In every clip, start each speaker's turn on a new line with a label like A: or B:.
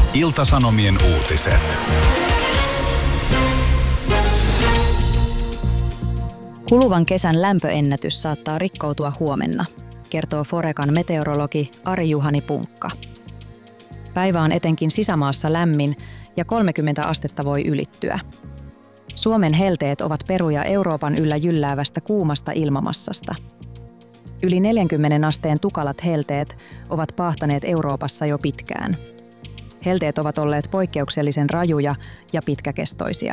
A: Ilta-Sanomien uutiset.
B: Kuluvan kesän lämpöennätys saattaa rikkoutua huomenna, kertoo Forecan meteorologi Ari-Juhani Punkka. Päivä on etenkin sisämaassa lämmin ja 30 astetta voi ylittyä. Suomen helteet ovat peruja Euroopan yllä jylläävästä kuumasta ilmamassasta. Yli 40 asteen tukalat helteet ovat paahtaneet Euroopassa jo pitkään. Helteet ovat olleet poikkeuksellisen rajuja ja pitkäkestoisia.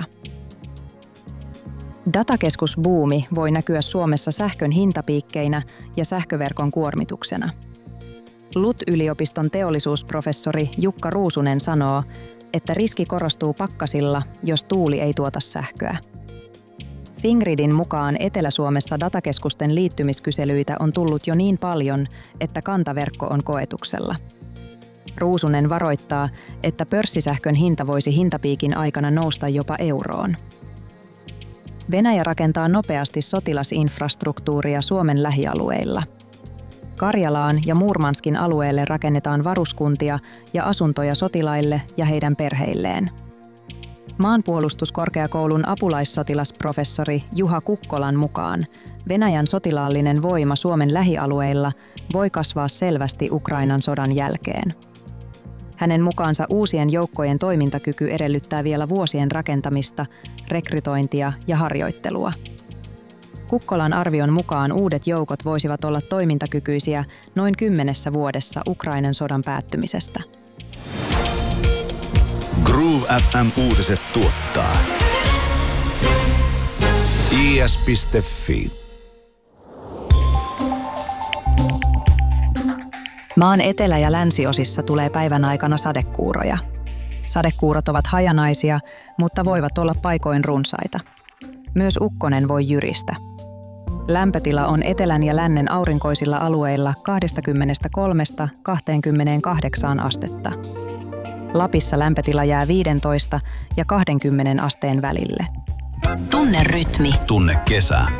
B: Datakeskusbuumi voi näkyä Suomessa sähkön hintapiikkeinä ja sähköverkon kuormituksena. LUT-yliopiston teollisuusprofessori Jukka Ruusunen sanoo, että riski korostuu pakkasilla, jos tuuli ei tuota sähköä. Fingridin mukaan Etelä-Suomessa datakeskusten liittymiskyselyitä on tullut jo niin paljon, että kantaverkko on koetuksella. Ruusunen varoittaa, että pörssisähkön hinta voisi hintapiikin aikana nousta jopa euroon. Venäjä rakentaa nopeasti sotilasinfrastruktuuria Suomen lähialueilla. Karjalaan ja Murmanskin alueelle rakennetaan varuskuntia ja asuntoja sotilaille ja heidän perheilleen. Maanpuolustuskorkeakoulun apulaissotilasprofessori Juha Kukkolan mukaan Venäjän sotilaallinen voima Suomen lähialueilla voi kasvaa selvästi Ukrainan sodan jälkeen. Hänen mukaansa uusien joukkojen toimintakyky edellyttää vielä vuosien rakentamista, rekrytointia ja harjoittelua. Kukkolan arvion mukaan uudet joukot voisivat olla toimintakykyisiä noin 10 vuodessa Ukrainan sodan päättymisestä.
A: Groove FM uutiset tuottaa is.fi.
B: Maan etelä- ja länsiosissa tulee päivän aikana sadekuuroja. Sadekuurot ovat hajanaisia, mutta voivat olla paikoin runsaita. Myös ukkonen voi jyristä. Lämpötila on etelän ja lännen aurinkoisilla alueilla 23–28 astetta. Lapissa lämpötila jää 15 ja 20 asteen välille.
C: Tunne rytmi.
A: Tunne kesä.